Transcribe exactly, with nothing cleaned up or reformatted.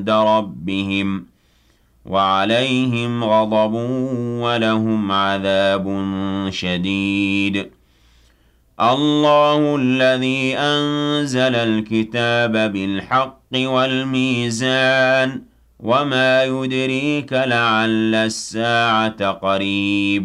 ربهم وعليهم غضب ولهم عذاب شديد. الله الذي أنزل الكتاب بالحق والميزان وما يدريك لعل الساعة قريب